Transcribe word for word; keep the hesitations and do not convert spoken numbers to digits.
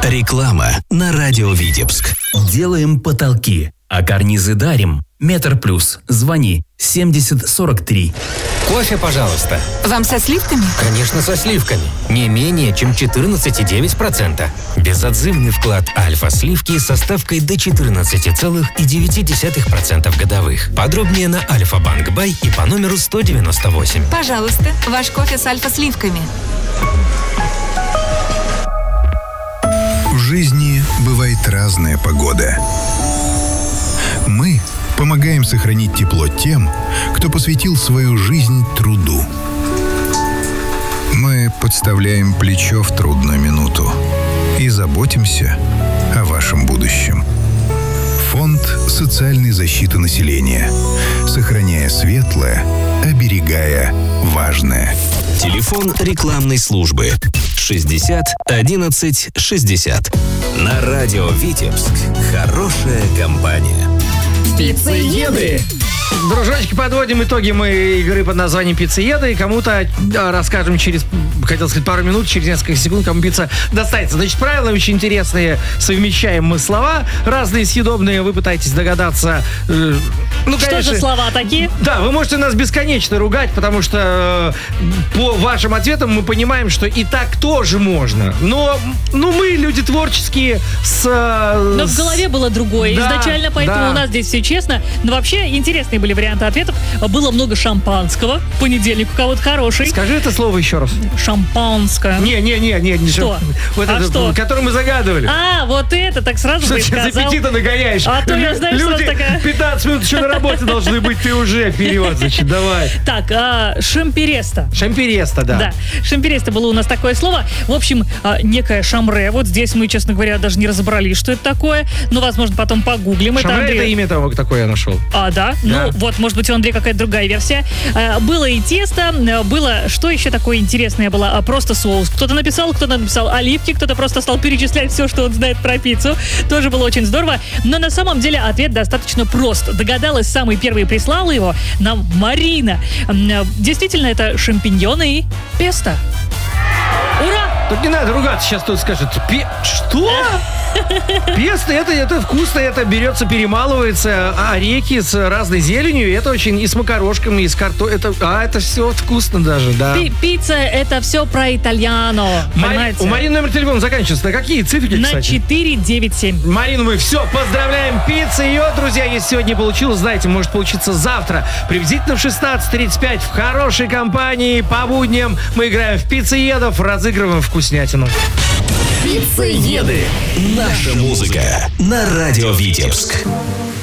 Реклама на радио Витебск. Делаем потолки, а карнизы дарим. Метр плюс. Звони семьдесят сорок три. Кофе, пожалуйста. Вам со сливками? Конечно, со сливками. Не менее, чем четырнадцать целых девять десятых процента. Безотзывный вклад Альфа-сливки со ставкой до четырнадцать целых девять десятых процента годовых. Подробнее на Альфа-Банк Бай и по номеру сто девяносто восемь. Пожалуйста, ваш кофе с Альфа-сливками. В жизни бывает разная погода. Мы помогаем сохранить тепло тем, кто посвятил свою жизнь труду. Мы подставляем плечо в трудную минуту и заботимся о вашем будущем. Фонд социальной защиты населения. Сохраняя светлое, оберегая важное. Телефон рекламной службы шестьдесят одиннадцать шестьдесят. На радио Витебск. Хорошая компания. Пиццееды! Дружочки, подводим итоги мы игры под названием «Пиццееды». И кому-то да, расскажем через, хотел сказать, пару минут, через несколько секунд, кому пицца достанется. Значит, правила очень интересные. Совмещаем мы слова. Разные съедобные. Вы пытаетесь догадаться. Э, ну, что конечно, за слова такие? Да, вы можете нас бесконечно ругать, потому что э, по вашим ответам мы понимаем, что и так тоже можно. Но ну, мы люди творческие с... Э, Но в голове было другое да, изначально, поэтому да. у нас здесь все честно. Но вообще интересные были варианты ответов. Было много шампанского. В понедельник у кого-то хороший. Скажи это слово еще раз. Шампанское. Не, не, не, не, не что? Вот а это, что? Который мы загадывали. А, вот это, так сразу что бы и сейчас сказал. аппетита нагоняешь? А то я, знаешь, люди что такая... пятнадцать минут еще на работе должны быть, ты уже вперед, значит, давай. Так, а, шампиреста. Шампиреста, да. Да, шампиреста было у нас такое слово. В общем, а, некое шамре. Вот здесь мы, честно говоря, даже не разобрались, что это такое. Но, возможно, потом погуглим. Шамре это, Андрей... это имя того, такое я нашел. А, да? да? Ну, вот, может быть, у Андрея какая-то другая версия. А, было и тесто, было... Что еще такое интересное было? А, просто соус. Кто-то написал, кто-то написал оливки, кто-то просто стал перечислять все, что он знает про пиццу. Тоже было очень здорово. Но на самом деле ответ достаточно прост. Догадалась, самый первый прислала его нам Марина. Действительно, это шампиньоны и песто. Ура! Тут не надо ругаться, сейчас кто-то скажет. Пе... Что? Песто, это, это вкусно, это берется, перемалывается, орехи с разной зеленью, это очень и с макарошками, и с картошкой, это, а, это все вкусно даже, да. Пи- пицца, это все про итальяно, Мари... У Марины номер телефона заканчивается. На какие цифры, на кстати? четыре девять семь. Марину мы все, поздравляем, пицца ее, друзья, если сегодня не получилось, знаете, может получиться завтра, приблизительно в шестнадцать тридцать пять в хорошей компании, по будням мы играем в пиццеедов, разыгрываем вкуснятину. Пиццееды. Наша музыка на радио Витебск.